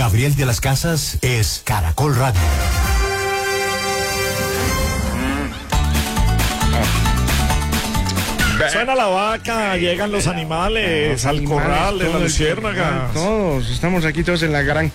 Gabriel de las Casas es Caracol Radio. Suena la vaca, llegan los animales al corral de la luciérnaga. Todos, estamos aquí todos en la granja.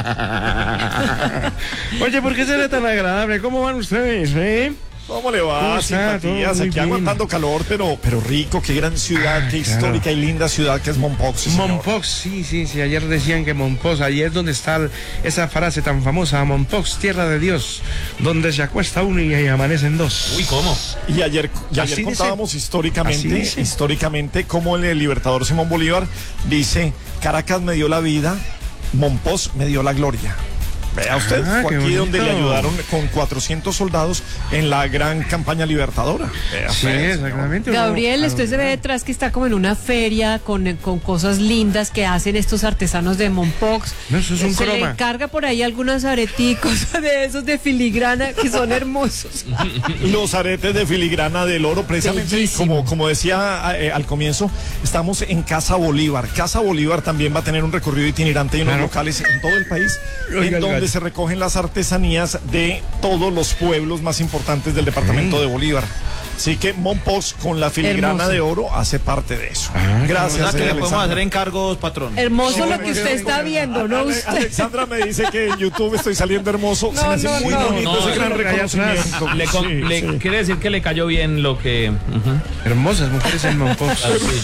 Oye, ¿por qué se ve tan agradable? ¿Cómo van ustedes, ¿Cómo le va? Simpatías, aquí aguantando calor, pero rico. Qué gran ciudad, qué histórica y linda ciudad que es Mompox. Sí, Mompox, sí, ayer decían que Mompox, ayer donde está esa frase tan famosa, Mompox, tierra de Dios, donde se acuesta uno y amanecen dos. Uy, ¿cómo? Y ayer contábamos históricamente cómo el libertador Simón Bolívar dice: Caracas me dio la vida, Mompox me dio la gloria. Vea usted, fue aquí donde le ayudaron con 400 soldados en la gran campaña libertadora. Sí, exactamente. Gabriel, usted se ve detrás que está como en una feria con cosas lindas que hacen estos artesanos de Mompox. No, eso es un croma. Se le encarga por ahí algunos areticos de esos de filigrana que son hermosos. Los aretes de filigrana del oro, precisamente como decía al comienzo, estamos en Casa Bolívar. Casa Bolívar también va a tener un recorrido itinerante y unos locales en todo el país, en donde se recogen las artesanías de todos los pueblos más importantes del departamento de Bolívar. Así que Mompox con la filigrana de oro hace parte de eso. Gracias. Que le podemos hacer encargos, patrón. Hermoso lo que usted está viendo, ¿no? Alexandra me dice que en YouTube estoy saliendo hermoso. Se me hace muy bonito ese gran reconocimiento. Le quiere decir que le cayó bien lo que... Hermosas mujeres en Mompox.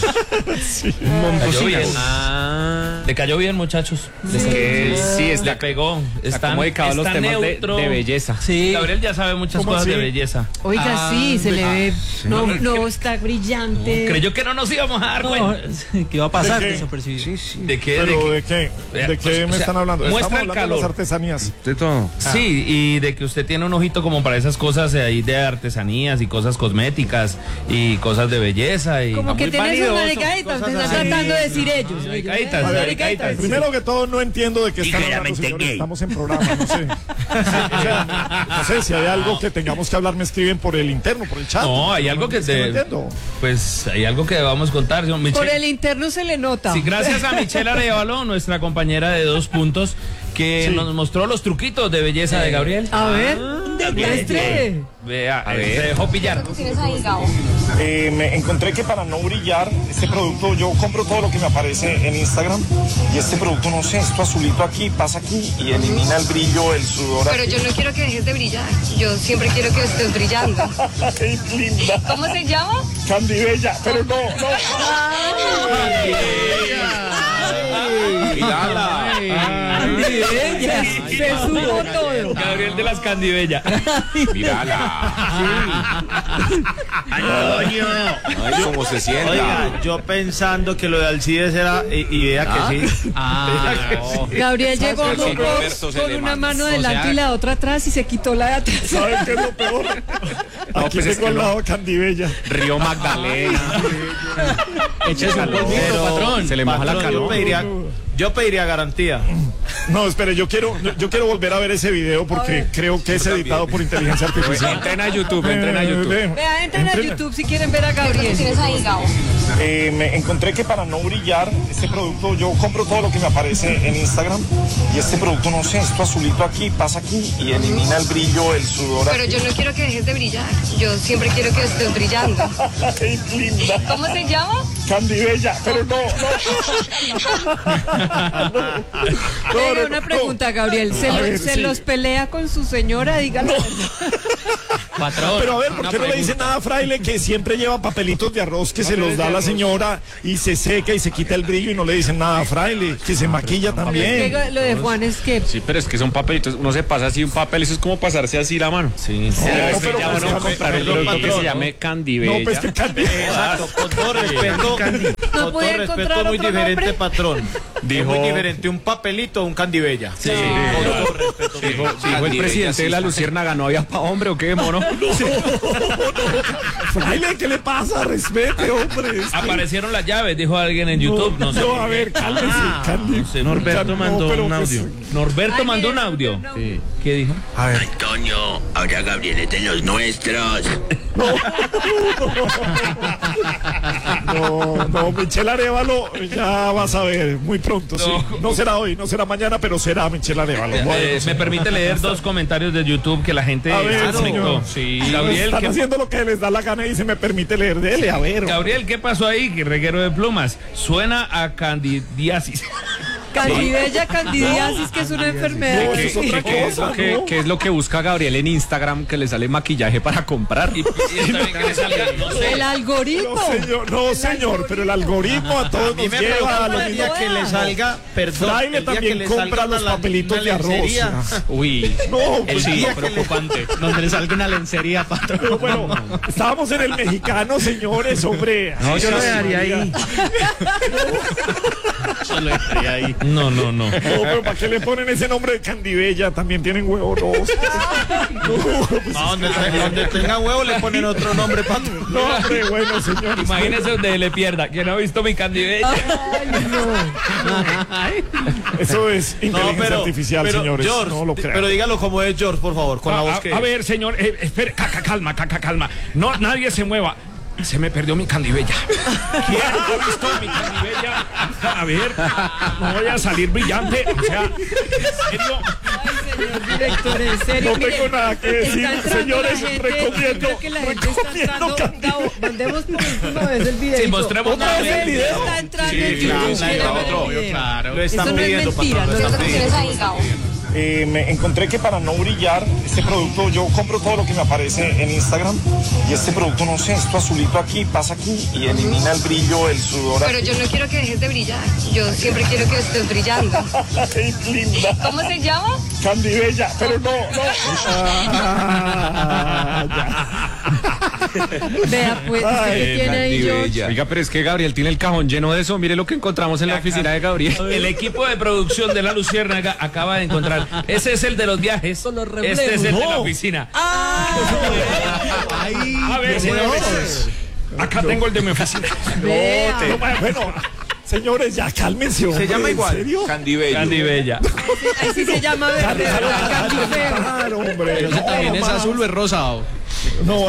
Le cayó bien, muchachos. Le pegó. Está muy dedicado a los temas de belleza. Sí. Gabriel ya sabe muchas cosas de belleza. Oiga, sí, se le ve. No, está brillante. Creyó que no nos íbamos a dar cuenta. ¿Qué iba a pasar? Sí. ¿De qué? ¿De qué me están hablando? Muestra Estamos el hablando calor. de las artesanías. De todo. Sí, y de que usted tiene un ojito como para esas cosas ahí de artesanías y cosas cosméticas y cosas de belleza. Y como que tiene sus maricaditas, me están tratando de decir ellos. Maricaditas. Primero que todo, no entiendo de qué están hablando, señores. Estamos en programa, no sé. No sé si hay algo que tengamos que hablar, me escriben por el interno, por el chat. No, hay algo que pues hay algo que debamos contar. Por el interno se le nota. Sí, gracias a Michelle Arevalo, nuestra compañera de 2 puntos, que nos mostró los truquitos de belleza de Gabriel. A ver, demuestre. Vea, se dejó pillar. ¿Tienes ahí, Gabo? Me encontré que para no brillar, este producto, yo compro todo lo que me aparece en Instagram, y este producto, no sé, esto azulito aquí, pasa aquí y elimina el brillo, el sudor. Pero yo no quiero que dejes de brillar, yo siempre quiero que estés brillando. ¡Qué linda! ¿Cómo se llama? Candy Bella, pero no. Candibella, se sudó todo. Gabriel de las Candibella. Mírala. Antonio. Ay, cómo se sienta. Oiga, yo pensando que lo de Alcides era, y vea que sí. Gabriel llegó a Mompox con una mano delante y la otra atrás y se quitó la de atrás. ¿Saben qué es lo peor? Aquí tengo al lado Candy Bella. Río Magdalena. Échese un polvito, patrón. Se le moja la calor. Yo pediría garantía. No, espere, yo quiero volver a ver ese video porque creo que es editado por inteligencia artificial. Entren a YouTube, entren a YouTube. Vea, entren a YouTube si quieren ver a Gabriel. ¿Tienes ahí, Gabo? Me encontré que para no brillar, este producto, yo compro todo lo que me aparece en Instagram, y este producto, no sé, esto azulito aquí, pasa aquí y elimina el brillo, el sudor. Pero yo no quiero que dejes de brillar, yo siempre quiero que estés brillando. ¡Qué linda! ¿Cómo se llama? Candy Bella, pero no. Venga, una pregunta, Gabriel. ¿Se los pelea con su señora? Dígalo. Patrón. Pero a ver, ¿por qué no le dice nada a Fraile que siempre lleva papelitos de arroz que se los da a la señora y se seca y se quita el brillo y no le dicen nada a Fraile? Que se maquilla también. Lo de Juan es que... Sí, pero es que son papelitos. Uno se pasa así un papel, eso es como pasarse así la mano. Sí. Pero ya van a comprar el producto que se llame Candy Bella. No, pues que Candy. Exacto, con todo respeto. No puede encontrar muy otro diferente, nombre. patrón. Es muy diferente un papelito o un Candy Bella. Sí. Con todo respeto. Dijo el presidente de la Luciérnaga, ¿no había pa' hombre o qué, mono? Fraile, ¿qué le pasa? Respete, hombre. Aparecieron las llaves, dijo alguien en YouTube. No sé. A ver, cálmese, Candy. No sé. Norberto mandó un audio. Norberto mandó un audio. Sí. ¿Qué dijo? A ver. Antonio, ahora Gabriel es de los nuestros. No, Michelle Arévalo, ya vas a ver, muy pronto, sí. No será hoy, no será mañana, pero será Michelle Arévalo. Me permite leer dos comentarios de YouTube que la gente A ver, conectó. señor. Sí. Gabriel, están haciendo lo que les da la gana y se me permite leer. Dele, a ver. Gabriel, ¿qué pasó ahí? Que reguero de plumas. Suena a candidiasis. Candibella, candidiasis, que es una enfermedad. No, eso es otra cosa, ¿no? ¿Qué es lo que busca Gabriel en Instagram que le sale maquillaje para comprar? Y también que le salga, no sé. El algoritmo. No, señor, pero el algoritmo a todos nos lleva a lo mismo. que le salga, perdón, Fraile el día también que le compra salga los una papelitos de arroz. lencería. Uy, No, pues El día no, que preocupante. Donde le salga una lencería, patrón. pero bueno, estábamos en el mexicano, señores, hombre. No, yo lo dejaría ahí. Yo lo dejaría ahí. No. No, pero ¿para qué le ponen ese nombre de Candibella? También tienen huevo, no. Donde tenga huevo le ponen otro nombre, patrón. No, hombre, bueno, señor. Imagínese donde le pierda. ¿Quién ha visto mi candibella? Eso es inteligencia artificial, señores. George, no lo crean. pero dígalo como es, George, por favor, con la voz que... A ver, señor, espere, calma. No, nadie se mueva. Se me perdió mi candibella. ¿Quién ha visto mi candibella? A ver, no voy a salir brillante. O sea, ¿en serio? Ay, señor director, en serio. No tengo nada que decir, está entrando señores, la gente, recomiendo- creo que la gente está entrando. Gabo, mandemos por última vez el video. Sí, mostremos ¿Otra vez el video? Está entrando Sí, en claro, YouTube. claro, Quiero ver el otro, video. claro. Lo Eso están no es pidiendo, mentira, patrón, no lo es están mentira. ¿Tienes ahí, Gabo? Me encontré que para no brillar, este producto, yo compro todo lo que me aparece en Instagram y este producto, no sé, esto azulito aquí, pasa aquí y elimina el brillo, el sudor. Pero yo no quiero que dejes de brillar. Yo siempre quiero que estés brillando. ¡Ay, linda! ¿Cómo se llama? Candibella, pero no. Vea, pues, ¿usted qué tiene ahí, George? Oiga, pero es que Gabriel tiene el cajón lleno de eso. Mire lo que encontramos en la oficina de Gabriel. El equipo de producción de La Luciérnaga acaba de encontrar. Ese es el de los viajes. Este es el de la oficina. A ver, señores. Acá tengo el de mi oficina. Vea. Bueno, señores, ya cálmense, hombre. Se llama igual. ¿En serio? Candibella. Ahí sí se llama verde, candifeo. Claro, hombre. ¿También es azul o es rosado? No,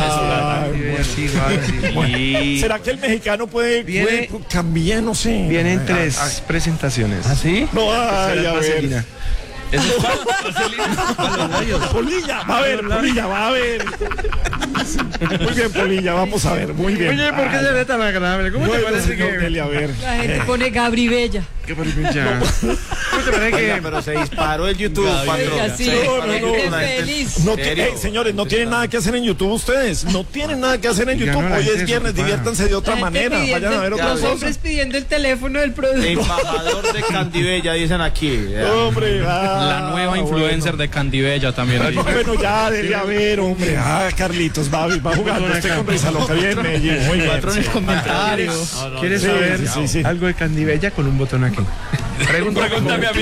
Y ¿será que el mexicano puede Viene- cambiar? No sé. vienen 3 presentaciones. ¿Ah, sí? No, ay, a ver. Vaselina. ¿Eso es cuál? Polilla, va a ver, Polilla, va a ver. Muy bien, Polilla, vamos a ver, muy bien. Oye, ¿por qué se ve tan agradable? ¿Cómo te Bueno, parece señor que...? Dele, a ver. La gente pone Gabri Bella. ¿Qué paripicha? ¿Cómo te parece que...? Pero se disparó el YouTube, patrón. Oiga, sí, no, gente no. feliz. No ¿Serio? señores, no tienen nada que hacer en YouTube ustedes. No tienen nada que hacer en Ya YouTube. no, la Hoy gente es viernes, desocupada. diviértanse de otra La gente manera. pidiendo- Vayan a ver otra los cosa. hombres pidiendo el teléfono del producto. Embajador de Candibella, dicen aquí. Hombre, La nueva influencer de Candibella también. Bueno, ya, dele a ver, hombre. Carlitos, va jugando usted con Risa Loca. Bien, Medellín. Muy bien. Patrón en Sí. comentarios. ¿Quieres Sí, saber sí. algo de Candibella con un botón aquí? Pregúntame a mí.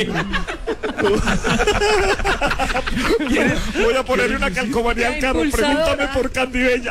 Voy a ponerle una calcomanía al carro. Impulsadora. Pregúntame por Candibella.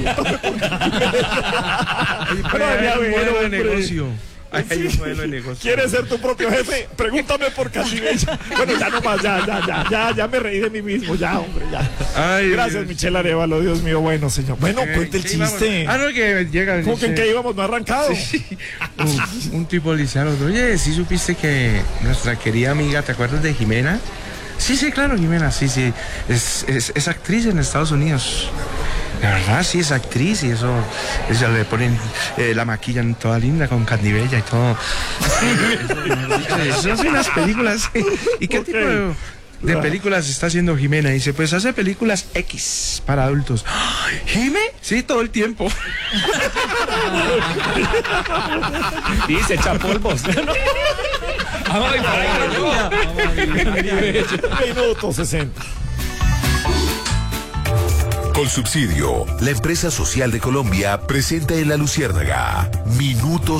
Pero Hay a un ver, modelo de hombre. negocio. Hay un modelo de negocio. ¿Quieres ser tu propio jefe? Pregúntame por Candibella. Bueno, ya no más, ya me reí de mí mismo, ya, hombre, ya. Ay, Gracias, Dios. Michelle Arevalo, Dios mío, bueno, señor. Bueno, cuente el ¿qué íbamos? chiste. Ah, no, que llega. ¿Cómo que en dice, qué íbamos? ¿No ha arrancado? un tipo le dice al otro, oye, ¿sí supiste que nuestra querida amiga, ¿te acuerdas de Jimena? Sí, claro, Jimena, sí. Es actriz en Estados Unidos. La verdad, sí, es actriz y eso le ponen, la maquillan toda linda con Candibella y todo. Eso son unas películas. ¿Y qué tipo de películas está haciendo Jimena? Dice, pues hace películas X para adultos. ¿Jime? Sí, todo el tiempo. Y se echa polvos. Minuto 60. Colsubsidio, la empresa social de Colombia, presenta en La Luciérnaga Minuto